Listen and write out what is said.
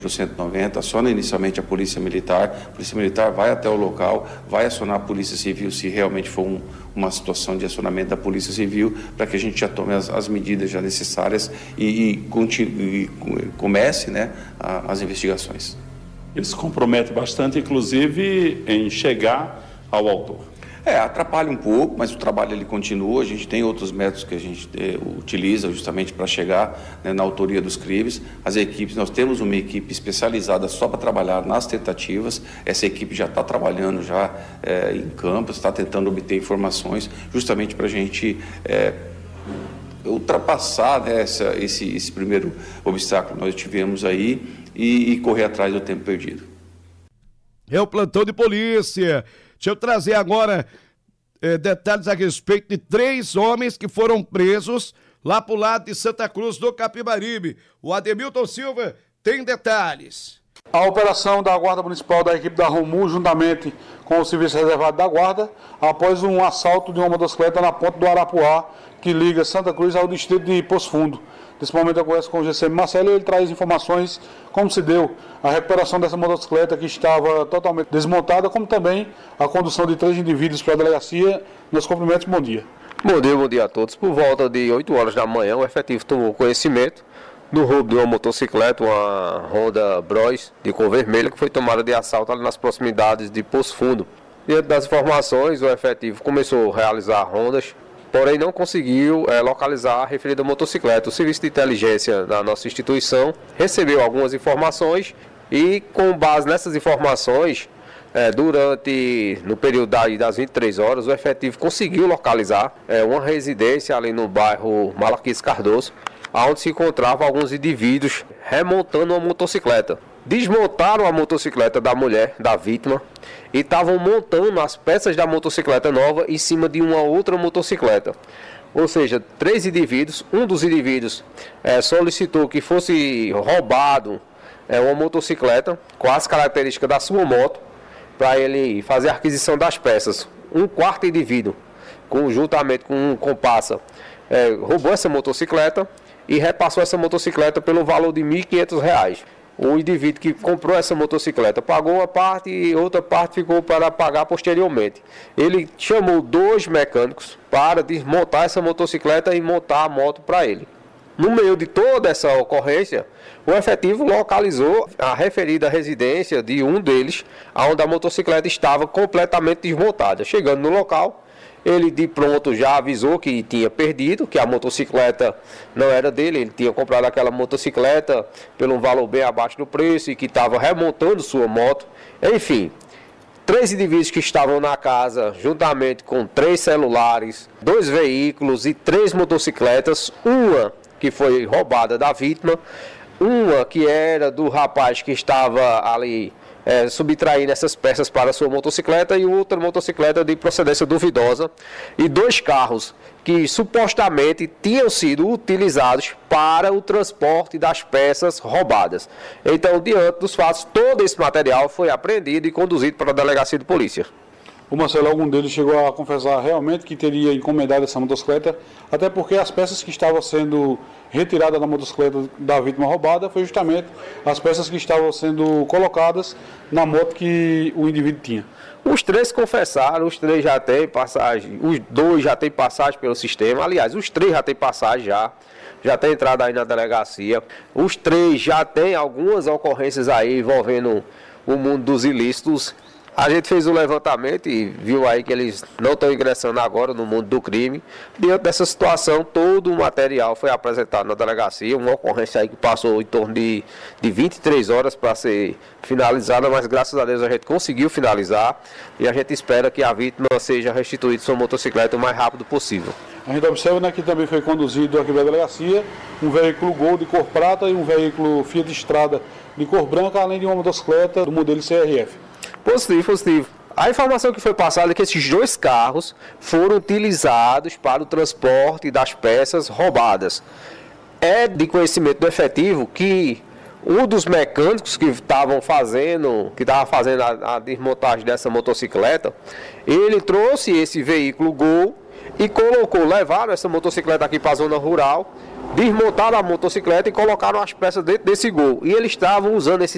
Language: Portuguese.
Para o 190, aciona inicialmente a Polícia Militar vai até o local, vai acionar a Polícia Civil se realmente for uma situação de acionamento da Polícia Civil, para que a gente já tome as medidas já necessárias e comece, né, as investigações. Ele se compromete bastante, inclusive, em chegar ao autor. Atrapalha um pouco, mas o trabalho ele continua. A gente tem outros métodos que a gente utiliza justamente para chegar, né, na autoria dos crimes. As equipes, nós temos uma equipe especializada só para trabalhar nas tentativas. Essa equipe já está trabalhando já em campo, está tentando obter informações justamente para a gente ultrapassar, né, esse primeiro obstáculo que nós tivemos aí e correr atrás do tempo perdido. É o plantão de polícia. Deixa eu trazer agora detalhes a respeito de 3 homens que foram presos lá pro lado de Santa Cruz do Capibaribe. O Ademilton Silva tem detalhes. A operação da Guarda Municipal da equipe da Romu, juntamente com o Serviço Reservado da Guarda, após um assalto de uma motocicleta na ponte do Arapuá, que liga Santa Cruz ao distrito de Poço Fundo. Nesse momento eu converso com o GCM Marcelo e ele traz informações como se deu a recuperação dessa motocicleta que estava totalmente desmontada, como também a condução de 3 indivíduos para a delegacia. Meus cumprimentos, bom dia. Bom dia a todos. Por volta de 8 horas da manhã, o efetivo tomou conhecimento do roubo de uma motocicleta, uma Honda Bros de cor vermelha, que foi tomada de assalto ali nas proximidades de Poço Fundo. Diante das informações, o efetivo começou a realizar rondas, porém não conseguiu localizar a referida motocicleta. O serviço de inteligência da nossa instituição recebeu algumas informações e, com base nessas informações, no período das 23 horas, o efetivo conseguiu localizar uma residência ali no bairro Malaquias Cardoso, onde se encontravam alguns indivíduos remontando uma motocicleta. Desmontaram a motocicleta da mulher, da vítima, e estavam montando as peças da motocicleta nova em cima de uma outra motocicleta. Ou seja, 3 indivíduos, um dos indivíduos solicitou que fosse roubado uma motocicleta com as características da sua moto, para ele fazer a aquisição das peças. Um quarto indivíduo, conjuntamente com um comparsa, roubou essa motocicleta e repassou essa motocicleta pelo valor de R$ 1.500. O indivíduo que comprou essa motocicleta pagou uma parte e outra parte ficou para pagar posteriormente. Ele chamou 2 mecânicos para desmontar essa motocicleta e montar a moto para ele. No meio de toda essa ocorrência, o efetivo localizou a referida residência de um deles, onde a motocicleta estava completamente desmontada. Chegando no local, ele de pronto já avisou que tinha perdido, que a motocicleta não era dele, ele tinha comprado aquela motocicleta pelo um valor bem abaixo do preço e que estava remontando sua moto. Enfim, 3 indivíduos que estavam na casa, juntamente com 3 celulares, 2 veículos e 3 motocicletas, uma que foi roubada da vítima, uma que era do rapaz que estava ali subtraindo essas peças para a sua motocicleta e outra motocicleta de procedência duvidosa e 2 carros que supostamente tinham sido utilizados para o transporte das peças roubadas. Então, diante dos fatos, todo esse material foi apreendido e conduzido para a delegacia de polícia. O Marcelo, algum deles chegou a confessar realmente que teria encomendado essa motocicleta, até porque as peças que estavam sendo retiradas da motocicleta da vítima roubada foi justamente as peças que estavam sendo colocadas na moto que o indivíduo tinha. Os 3 confessaram, os 3 já têm passagem, os 2 já têm passagem pelo sistema, aliás, os 3 já têm passagem já tem entrado aí na delegacia, os 3 já têm algumas ocorrências aí envolvendo o mundo dos ilícitos. A gente fez o levantamento e viu aí que eles não estão ingressando agora no mundo do crime. Diante dessa situação, todo o material foi apresentado na delegacia, uma ocorrência aí que passou em torno de 23 horas para ser finalizada, mas graças a Deus a gente conseguiu finalizar e a gente espera que a vítima seja restituída sua motocicleta o mais rápido possível. A gente observa, né, que também foi conduzido aqui da delegacia um veículo Gol de cor prata e um veículo Fiat Strada de cor branca, além de uma motocicleta do modelo CRF. Positivo. A informação que foi passada é que esses 2 carros foram utilizados para o transporte das peças roubadas. É de conhecimento do efetivo que um dos mecânicos que estava fazendo a desmontagem dessa motocicleta, ele trouxe esse veículo Gol e levaram essa motocicleta aqui para a zona rural, desmontaram a motocicleta e colocaram as peças dentro desse Gol. E eles estavam usando esse